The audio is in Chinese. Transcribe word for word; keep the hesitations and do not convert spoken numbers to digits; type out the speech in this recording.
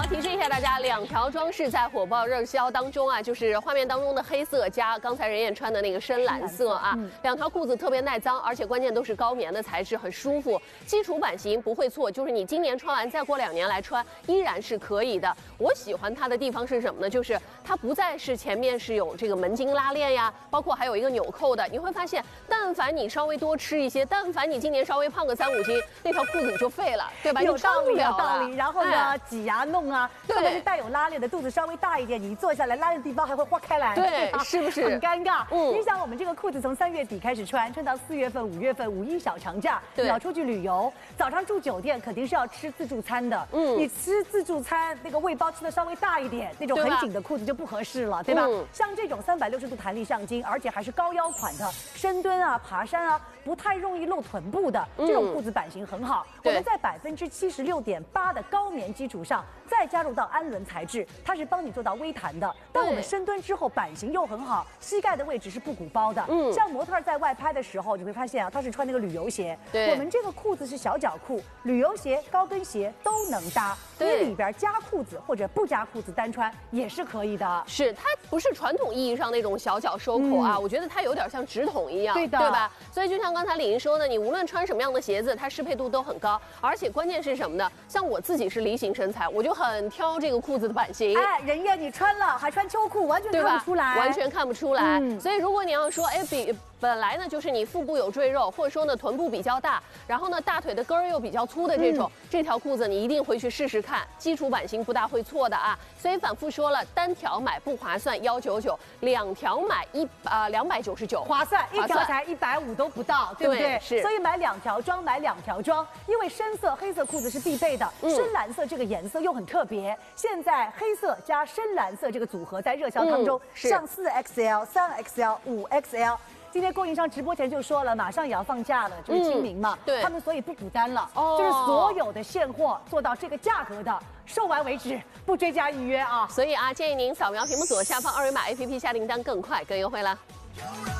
提示一下大家，两条装饰在火爆热销当中啊，就是画面当中的黑色加刚才任燕穿的那个深蓝色啊，嗯、两条裤子特别耐脏，而且关键都是高棉的材质，很舒服。基础版型不会错，就是你今年穿完，再过两年来穿依然是可以的。我喜欢它的地方是什么呢？就是它不再是前面是有这个门襟拉链呀，包括还有一个纽扣的。你会发现，但凡你稍微多吃一些，但凡你今年稍微胖个三五斤，那条裤子你就废了，对吧？ 有道理，有道理。然后呢， 哎、 挤牙弄啊，特别是带有拉链的，肚子稍微大一点，你一坐下来，拉链的地方还会花开来， 对，是不是很尴尬？ 嗯， 你想，我们这个裤子从三月底开始穿，穿到四月份、五月份，五一小长假，你要出去旅游，早上住酒店肯定是要吃自助餐的。嗯，你吃自助餐，那个胃包吃的稍微大一点，那种很紧的裤子就不合适了，对吧？嗯、像这种三百六十度弹力上襟，而且还是高腰款的，深蹲啊、爬山啊，不太容易露臀部的这种裤子版型很好。我们在百分之七十六点八的高棉基础上，再加入到氨纶材质，它是帮你做到微弹的。当我们深蹲之后，版型又很好，膝盖的位置是不鼓包的。嗯，像模特在外拍的时候，你会发现啊，他是穿那个旅游鞋。对，我们这个裤子是小脚裤，旅游鞋、高跟鞋都能搭。你里边加裤子或者不加裤子单穿也是可以的。 是，它不是传统意义上那种小脚收口啊，嗯、我觉得它有点像直筒一样， 对的， 对吧？所以就像刚才李莹说的，你无论穿什么样的鞋子，它适配度都很高，而且关键是什么呢？像我自己是梨形身材，我就很挑这个裤子的版型。 哎，任燕你穿了还穿秋裤，完全看不出来， 完全看不出来。嗯、所以如果你要说，哎，比本来呢就是你腹部有赘肉，或者说呢臀部比较大，然后呢大腿的跟儿又比较粗的这种，嗯、这条裤子你一定回去试试看，基础版型不大会错的啊。所以反复说了，单条买不划算，幺九九，两条买一啊两百九十九， 划算，一条才一百五都不到，对不对？ 是。 所以买两条装，买两条装，因为深色黑色裤子是必备的，嗯、深蓝色这个颜色又很特别。现在黑色加深蓝色这个组合在热销当中，嗯、上四 X L、三 X L、五 X L。今天供应商直播前就说了，马上也要放假了，就是清明嘛，嗯、对，他们所以不补单了，哦、就是所有的现货做到这个价格的，售完为止，不追加预约啊。 所以啊，建议您扫描屏幕左下方二维码 A P P 下订单更快更优惠了。